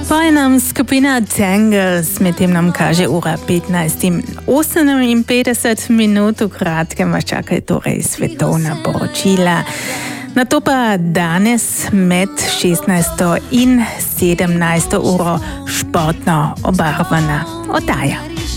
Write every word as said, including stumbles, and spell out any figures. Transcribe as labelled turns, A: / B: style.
A: Poje nam skupina Tangles, medtem nam kaže ura petnajst in oseminpädeset minut, v kratkem vas čakaj torej svetovna poročila. Nato pa danes med šestnajsto in sedemnajsto uro športno obarvana oddaja.